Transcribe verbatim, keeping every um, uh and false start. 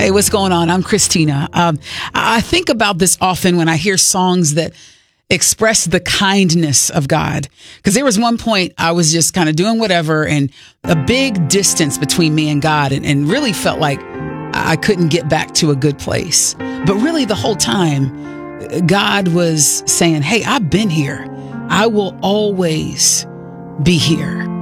Hey, what's going on? I'm Christina. Um, I think about this often when I hear songs that express the kindness of God. Because there was one point I was just kind of doing whatever and a big distance between me and God, and, and really felt like I couldn't get back to a good place. But really the whole time, God was saying, hey, I've been here. I will always be here.